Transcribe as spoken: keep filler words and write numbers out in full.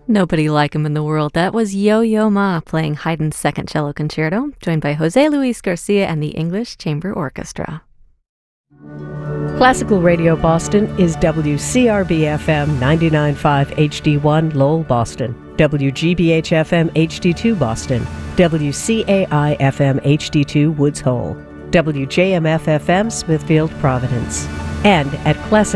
Nobody like him in the world. That was Yo-Yo Ma playing Haydn's Second Cello Concerto, joined by Jose Luis Garcia and the English Chamber Orchestra. Classical Radio Boston is W C R B F M ninety-nine point five H D one Lowell, Boston, W G B H F M H D two Boston, W C A I F M H D two Woods Hole, W J M F F M Smithfield, Providence, and at Classic